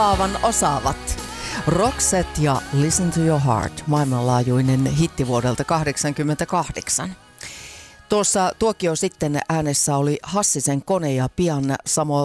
Aavan osaavat. Roxette ja Listen to Your Heart, maailmanlaajuinen hitti vuodelta 1988. Tuossa tuokio sitten äänessä oli Hassisen Kone ja pian